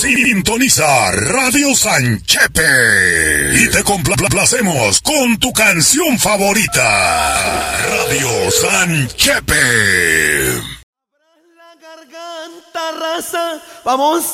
Sintoniza Radio Sanchepe y te complacemos con tu canción favorita. Radio Sanchepe. La garganta, raza, vamos